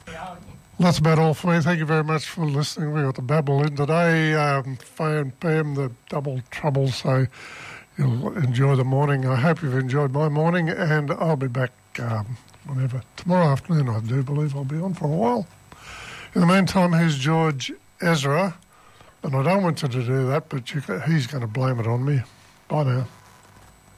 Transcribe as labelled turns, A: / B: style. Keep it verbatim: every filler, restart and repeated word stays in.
A: That's about all for me. Thank you very much for listening. We got the babble in today. Um, Faye and Pam, the double trouble, so you'll enjoy the morning. I hope you've enjoyed my morning, and I'll be back um, whenever. Tomorrow afternoon, I do believe I'll be on for a while. In the meantime, here's George Ezra, and I don't want you to do that, but you, he's going to blame it on me. Bye now.